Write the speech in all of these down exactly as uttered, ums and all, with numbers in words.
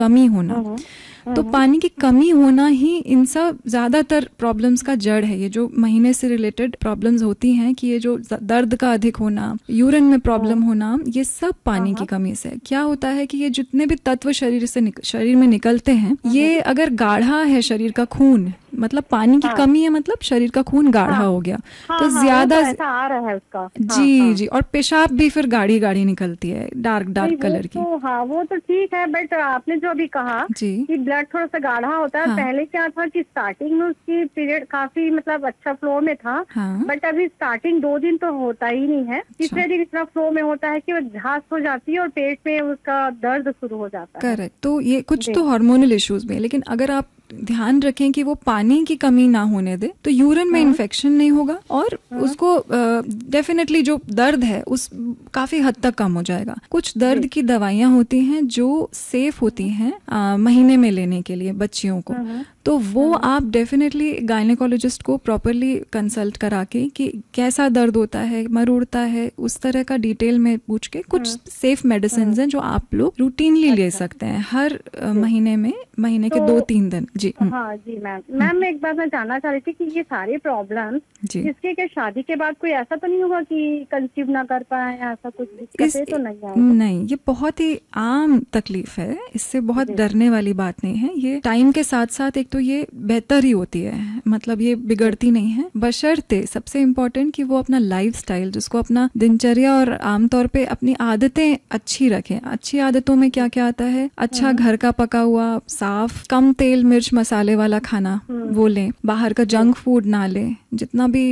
कमी होना, तो पानी की कमी होना ही इन सब ज्यादातर प्रॉब्लम्स का जड़ है। ये जो महीने से रिलेटेड प्रॉब्लम्स होती हैं कि ये जो दर्द का अधिक होना, यूरिन में प्रॉब्लम होना, ये सब पानी की कमी से। क्या होता है कि ये जितने भी तत्व शरीर से शरीर में निकलते हैं, ये अगर गाढ़ा है शरीर का खून, मतलब पानी की कमी है, मतलब शरीर का खून गाढ़ा हो गया, तो ज्यादा ऐसा आ रहा है उसका। जी जी, और पेशाब भी फिर गाढ़ी गाढ़ी निकलती है, डार्क डार्क कलर की। हाँ वो तो ठीक है, बट आपने जो अभी कहा कि ब्लड थोड़ा सा गाढ़ा होता है, पहले क्या था कि स्टार्टिंग में उसकी पीरियड काफी मतलब अच्छा फ्लो में था, बट अभी स्टार्टिंग दो दिन तो होता ही नहीं है, तीसरे दिन इतना फ्लो में होता है कि वो झांस हो जाती है और पेट में उसका दर्द शुरू हो जाता है। करेक्ट। तो ये कुछ तो हार्मोनल इश्यूज में, लेकिन अगर आप ध्यान रखें कि वो पानी की कमी ना होने दे तो यूरिन में इन्फेक्शन नहीं होगा और उसको डेफिनेटली uh, जो दर्द है उस काफी हद तक कम हो जाएगा। कुछ दर्द की दवाइयां होती हैं जो सेफ होती हैं uh, महीने में लेने के लिए बच्चियों को, तो वो आप डेफिनेटली गायनेकोलॉजिस्ट को प्रॉपरली कंसल्ट करा के कि कैसा दर्द होता है, मरोड़ता है, उस तरह का डिटेल में पूछ के कुछ सेफ मेडिसिन हैं जो आप लोग रूटीनली ले सकते हैं हर महीने में, महीने के दो तीन दिन। जी हाँ जी मैम। मैम एक बात मैं जानना चाह रही थी कि ये सारे प्रॉब्लम्स इसके के शादी के बाद कोई ऐसा तो नहीं होगा कि कंसीव ना कर पाए, ऐसा कुछ दिक्कतें तो नहीं आएगी? नहीं, ये बहुत ही आम तकलीफ है, इससे बहुत डरने वाली बात नहीं है। ये टाइम के साथ साथ एक तो ये बेहतर ही होती है, मतलब ये बिगड़ती नहीं है, बशर्ते सबसे इम्पोर्टेंट कि वो अपना लाइफस्टाइल, जिसको अपना दिनचर्या और आमतौर पे अपनी आदतें अच्छी रखें। अच्छी आदतों में क्या क्या आता है? अच्छा घर का पका हुआ, साफ, कम तेल मिर्च मसाले वाला खाना वो लें, बाहर का जंक फूड ना लें, जितना भी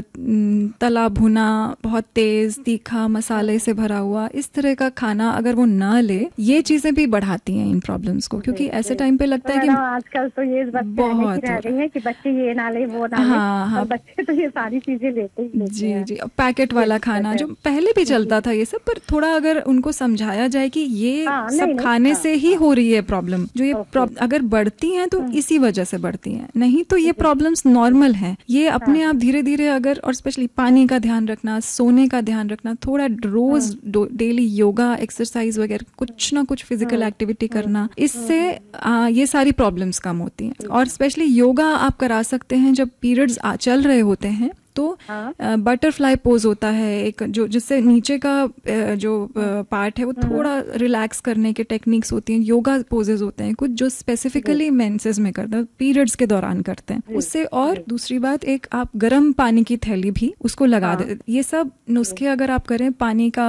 तला भुना, बहुत तेज तीखा मसाले से भरा हुआ, इस तरह का खाना अगर वो ना ले, ये चीजें भी बढ़ाती हैं इन प्रॉब्लम्स को, क्योंकि ऐसे टाइम पे लगता है कि आजकल तो ये बहुत रह गई है कि बच्चे ये ना ले वो ना हाँ, ले, और बच्चे तो ये सारी चीजें लेते ही लेते जी जी। पैकेट वाला खाना जो पहले भी चलता था ये सब, पर थोड़ा अगर उनको समझाया जाए कि ये हाँ, सब नहीं, खाने नहीं, से ही हाँ, हो रही है प्रॉब्लम, जो ये प्रॉब्लम अगर बढ़ती हैं तो इसी वजह से बढ़ती हैं, नहीं तो ये प्रॉब्लम्स नॉर्मल हैं। ये अपने आप धीरे धीरे अगर, और स्पेशली पानी का ध्यान रखना, सोने का ध्यान रखना, थोड़ा रोज डेली योगा एक्सरसाइज वगैरह कुछ ना कुछ फिजिकल एक्टिविटी करना, इससे आ, ये सारी प्रॉब्लम्स कम होती हैं। और स्पेशली योगा आप करा सकते हैं जब पीरियड्स चल रहे होते हैं, तो बटरफ्लाई पोज होता है एक, जो जिससे नीचे का जो पार्ट है वो थोड़ा रिलैक्स करने के टेक्निक्स होती हैं, योगा पोजेज होते हैं कुछ जो स्पेसिफिकली मेंसेस में करते हैं, पीरियड्स के दौरान करते हैं उससे। और दूसरी बात, एक आप गर्म पानी की थैली भी उसको लगा दें। ये सब नुस्खे अगर आप करें, पानी का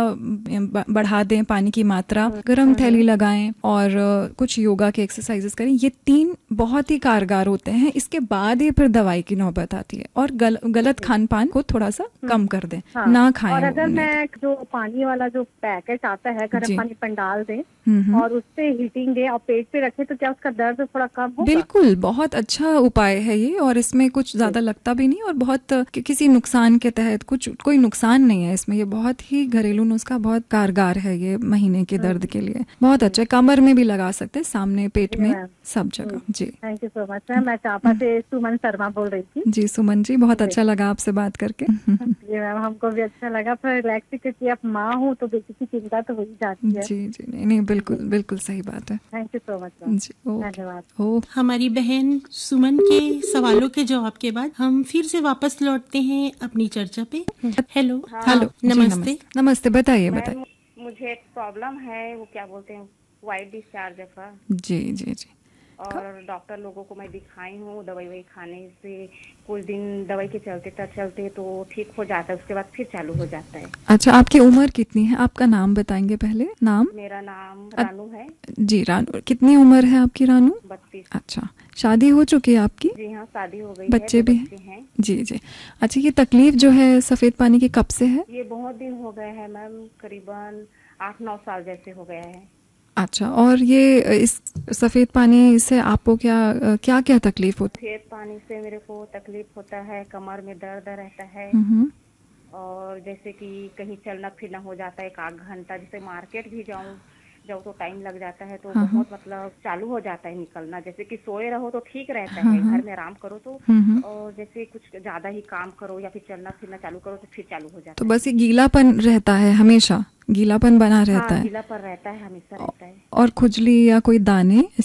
बढ़ा दें, पानी की मात्रा, गर्म थैली लगाएं और कुछ योगा के एक्सरसाइजेस करें, ये तीन बहुत ही कारगर होते हैं। इसके बाद ही फिर दवाई की नौबत आती है, और गल, गलत खान पान को थोड़ा सा कम कर दें, हाँ, ना खाएं। और अगर मैं जो पानी वाला जो पैकेट आता है गर्म पानी पर डाल दें और उससे हीटिंग दें और पेट पे रखें, तो क्या उसका दर्द थोड़ा कम होगा? बिल्कुल, बहुत अच्छा उपाय है ये, और इसमें कुछ ज्यादा लगता भी नहीं, और बहुत किसी नुकसान के तहत कुछ कोई नुकसान नहीं है इसमें। ये बहुत ही घरेलू नुस्खा, बहुत कारगर है ये महीने के दर्द के लिए, बहुत अच्छा है। कमर में भी लगा सकते हैं, सामने पेट में, सब जगह। जी thank you so much ma'am. मैं चापा से सुमन शर्मा बोल रही थी। जी सुमन जी, बहुत अच्छा लगा आपसे बात करके। जी मैम, हमको भी अच्छा लगा, फिर रिलैक्स, क्योंकि आप माँ हूँ तो बेटी की चिंता तो हो ही जाती है। जी जी, नहीं नहीं, बिल्कुल बिल्कुल सही बात है। Thank you so much ma'am. जी, धन्यवाद। ओ हमारी बहन सुमन के सवालों के जवाब के बाद हम फिर से वापस लौटते हैं अपनी चर्चा पे। हेलो हेलो, नमस्ते। नमस्ते, बताइए बताइए। मुझे एक प्रॉब्लम है, वो क्या बोलते हैं, वाइट डिस्चार्ज का। जी जी जी। और डॉक्टर लोगों को मैं दिखाई हूँ, दवाई वही खाने से कुछ दिन दवाई के चलते तक चलते तो ठीक हो जाता है, उसके बाद फिर चालू हो जाता है। अच्छा, आपकी उम्र कितनी है? आपका नाम बताएंगे पहले। नाम? मेरा नाम रानू है। जी रानू, कितनी उम्र है आपकी रानू? बत्तीस। अच्छा, शादी हो चुकी है आपकी? जी हाँ, शादी हो गई बच्चे है, भी हैं। जी जी। अच्छा, ये तकलीफ जो है सफेद पानी की कब से है? ये बहुत दिन हो गए हैं मैम, करीबन आठ नौ साल जैसे हो गया है। अच्छा, और ये इस सफेद पानी से आपको क्या क्या क्या तकलीफ होती है? सफेद पानी से मेरे को तकलीफ होता है, कमर में दर्द रहता है, और जैसे कि कहीं चलना फिरना हो जाता है एक आध घंटा, जैसे मार्केट भी जाऊं जब तो टाइम लग जाता है तो हाँ, बहुत मतलब चालू हो जाता है निकलना। जैसे कि सोए रहो तो ठीक रहता है, घर में आराम करो तो, और जैसे कुछ ज्यादा ही काम करो या फिर चलना फिरना चालू करो तो फिर चालू हो जाता है। तो बस ये गीलापन रहता है, हमेशा गीलापन बना रहता हाँ, है, गीलापन रहता है, हमेशा रहता है। और खुजली या कोई दाने